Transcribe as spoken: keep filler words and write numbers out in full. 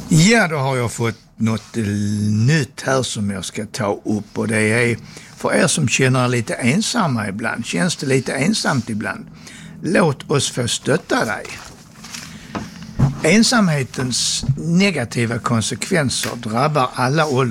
Ja, då har jag fått något nytt här som jag ska ta upp, och det är för er som känner er lite ensamma ibland. Känns det lite ensamt ibland? Låt oss få stötta dig. Ensamhetens negativa konsekvenser drabbar alla åldrar.